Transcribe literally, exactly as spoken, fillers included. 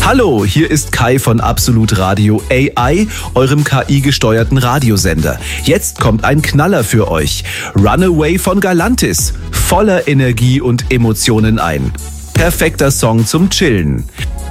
Hallo, hier ist Kai von Absolut Radio A I, eurem K I-gesteuerten Radiosender. Jetzt kommt ein Knaller für euch. Runaway von Galantis. Voller Energie und Emotionen ein. Perfekter Song zum Chillen.